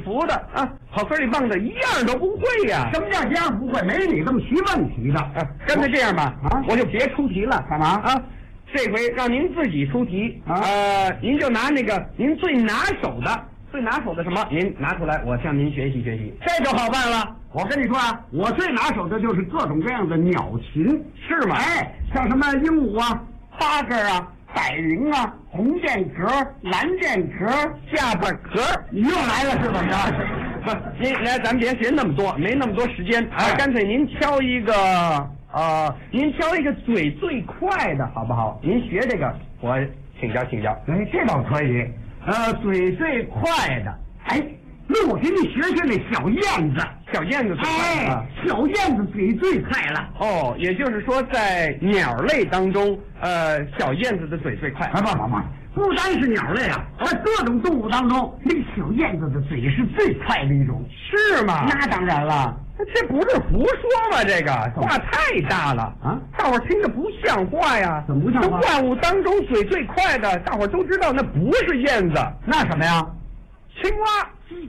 服的啊，跑村里棒子一样都不会呀。 什么叫一样不会？没你这么提问题的。 干脆这样吧，我就别出题了。 干嘛啊？这回让您自己出题啊。 您就拿那个您最拿手的什么，您拿出来，我向您学习学习， 这就好办了。我跟你说啊，我最拿手的就是各种各样的鸟禽， 是吗？ 哎，像什么鹦鹉啊、八哥啊、百灵啊、红剑壳、蓝剑壳、下巴壳，你又来了是怎么着？ 不，您来，咱别学那么多，没那么多时间，干脆您挑一个，您挑一个嘴最快的，好不好？您学这个，我请教请教。 哎，这倒可以。嘴最快的，哎，那我给你学学那小燕子。 小燕子最快啊！小燕子嘴最快了。 哦，也就是说，在鸟类当中，小燕子的嘴最快。 不单是鸟类啊，在各种动物当中，那个小燕子的嘴是最快的一种。 是吗？ 那当然了， 这不是胡说吗？这个话太大了啊！大伙儿听着不像话呀。 怎么不像话？ 这万物当中嘴最快的，大伙儿都知道，那不是燕子， 那什么呀？ 青蛙。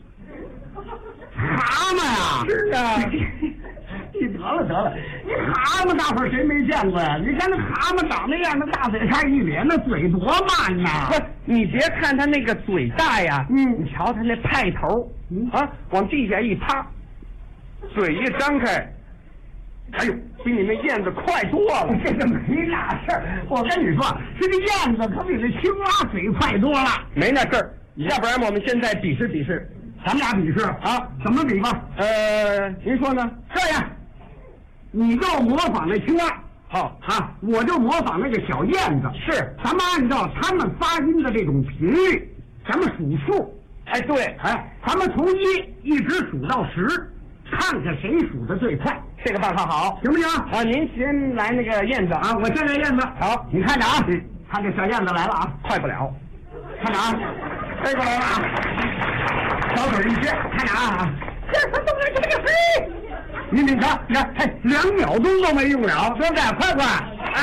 蛤蟆呀！ 是啊。 你得了，你蛤蟆大伙儿谁没见过呀？你看那蛤蟆长那样，那大嘴叉一咧，那嘴多慢呐！ 不，你别看它那个嘴大呀，你瞧它那派头，往地下一趴，嘴一张开，哎呦，比你那燕子快多了。 这个没那事儿，我跟你说，这个燕子可比那青蛙嘴快多了。 没那事儿，要不然我们现在比试比试。 咱们俩比试啊？怎么比吧？ 您说呢？ 这样，你就模仿那青蛙， 好啊，我就模仿那个小燕子。 是， 咱们按照他们发音的这种频率，咱们数数。 哎，对， 哎，咱们从1一直数到10，看看谁数的最快。 这个办法好， 行不行？ 啊，您先来那个燕子啊，我先来燕子。 好， 你看着啊，看这小燕子来了啊， 快不了， 看着啊，飞过来了啊。小腿一撅，看着啊！这动作这个飞，你看，嘿，2秒钟都没用了，对不对？快快，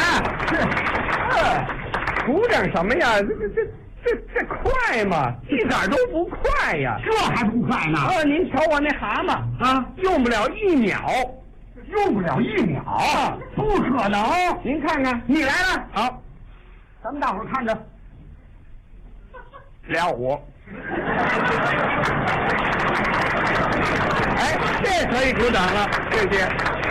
鼓掌什么呀？这快吗？一点都不快呀！ 这还不快呢？ 您瞧我那蛤蟆啊，用不了1秒， 用不了1秒，不可能！ 您看看， 你来了， 好， 咱们大伙儿看着 ，2.5。哎，这可以鼓掌了，谢谢。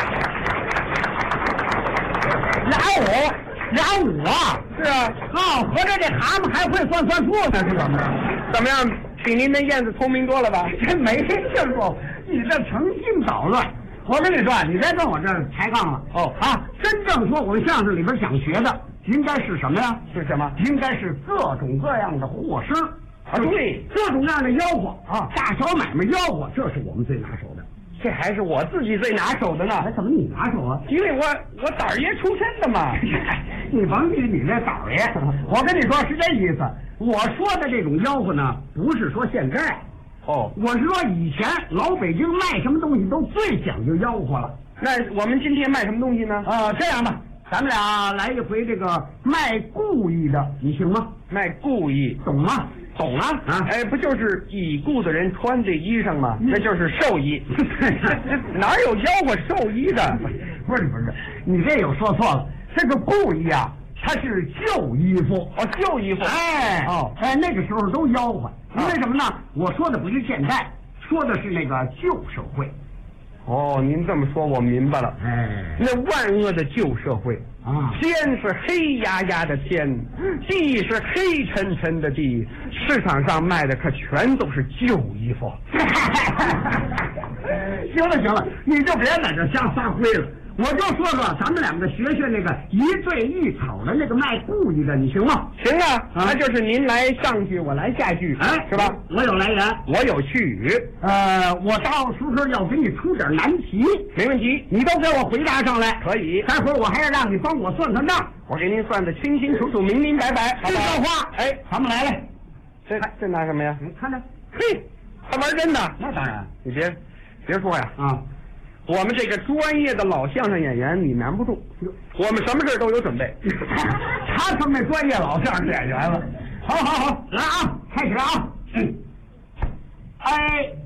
2.5啊！ 是啊， 合着这蛤蟆还会算数呢，是怎么着？ 怎么样？比您那燕子聪明多了吧？ 这没听过，你这成心捣乱。我跟你说，你别跟我这儿抬杠了。真正说我们相声里边想学的，应该是什么呀？ 是什么？ 应该是各种各样的货声。 对， 各种各样的吆喝啊，大小买卖吆喝，这是我们最拿手的。 这还是我自己最拿手的呢。 怎么你拿手啊？ 因为我胆儿爷出身的嘛。 你甭提你那胆儿爷，我跟你说是这意思。我说的这种吆喝呢，不是说现在。我是说以前老北京卖什么东西都最讲究吆喝了。 那我们今天卖什么东西呢？ 这样吧，咱们俩来一回这个卖故意的，你行吗？ 卖故意， 懂吗？ 懂啊！哎，不就是已故的人穿这衣裳吗？那就是寿衣。哪有吆喝寿衣的？ 不是，你这有说错了。这个故意啊，它是旧衣服。 旧衣服。 那个时候都吆喝。因为什么呢？我说的不是现在，说的是那个旧社会。 您这么说，我明白了。那万恶的旧社会啊，天是黑压压的天，地是黑沉沉的地，市场上卖的可全都是旧衣服。 行了，你就别在这瞎发挥了。我就说咱们两个学那个一对一草的那个卖故意的，你行吗？ 行啊，那就是您来上句，我来下句，是吧？ 我有来源， 我有去语。 我到时候要给你出点难题， 没问题， 你都给我回答上来。 可以， 待会儿我还要让你帮我算算账， 我给您算得清清楚楚、明明白白。 这话，咱们来了。 这拿什么呀？ 看着， 嘿，还玩真的？ 那当然， 你别说呀啊。 我们这个专业的老相声演员，你难不住。我们什么事都有准备。 他成那专业老相声演员了。好，来啊，开始啊。